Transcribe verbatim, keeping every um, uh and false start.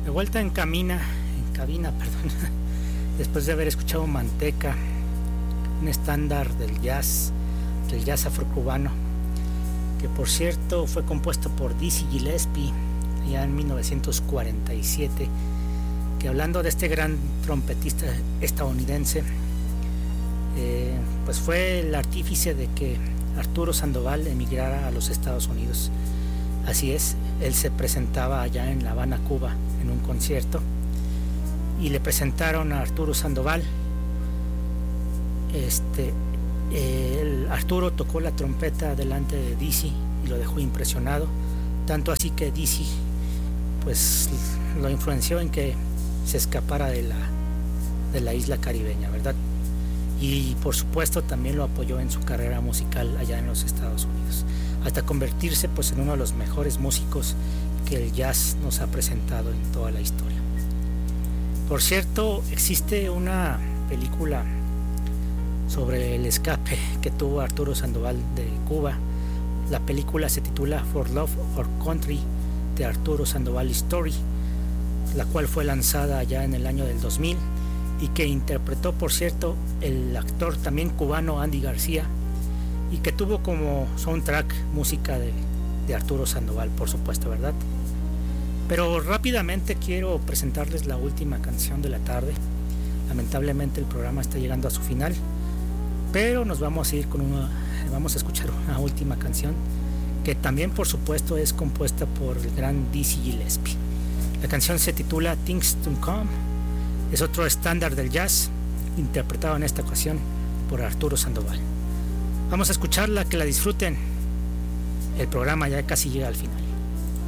De vuelta en camina, en cabina, perdón, después de haber escuchado Manteca, un estándar del jazz, del jazz afrocubano, que por cierto fue compuesto por Dizzy Gillespie ya en mil novecientos cuarenta y siete, que hablando de este gran trompetista estadounidense, eh, pues fue el artífice de que Arturo Sandoval emigrara a los Estados Unidos. Así es, él se presentaba allá en La Habana, Cuba, en un concierto, y le presentaron a Arturo Sandoval. Este, el Arturo tocó la trompeta delante de Dizzy y lo dejó impresionado, tanto así que Dizzy pues lo influenció en que se escapara de la, de la isla caribeña, ¿verdad? Y por supuesto también lo apoyó en su carrera musical allá en los Estados Unidos, hasta convertirse pues en uno de los mejores músicos que el jazz nos ha presentado en toda la historia. Por cierto, existe una película sobre el escape que tuvo Arturo Sandoval de Cuba. La película se titula For Love or Country, de Arturo Sandoval Story, la cual fue lanzada ya en el año del dos mil y que interpretó, por cierto, el actor también cubano Andy García, y que tuvo como soundtrack música de, de Arturo Sandoval, por supuesto, ¿verdad? Pero rápidamente quiero presentarles la última canción de la tarde. Lamentablemente el programa está llegando a su final, pero nos vamos a ir con una, vamos a escuchar una última canción que también por supuesto es compuesta por el gran Dizzy Gillespie. La canción se titula Things to Come, es otro estándar del jazz interpretado en esta ocasión por Arturo Sandoval. Vamos a escucharla, que la disfruten. El programa ya casi llega al final.